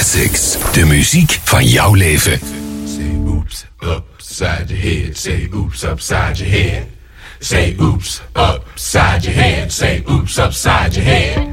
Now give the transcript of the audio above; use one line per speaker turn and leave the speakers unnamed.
Classics. De muziek van jouw leven.
Say oops, upside your head. Say oops, upside your head. Say oops, upside your head. Say oops, upside your head.